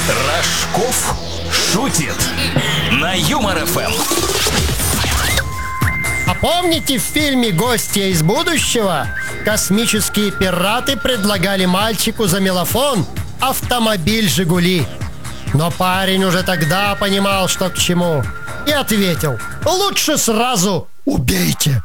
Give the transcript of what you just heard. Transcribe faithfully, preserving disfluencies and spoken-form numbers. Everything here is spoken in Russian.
Рожков шутит на Юмор эф эм. А помните, в фильме «Гостья из будущего» космические пираты предлагали мальчику за мелофон автомобиль «Жигули»? Но парень уже тогда понимал, что к чему, и ответил: лучше сразу убейте.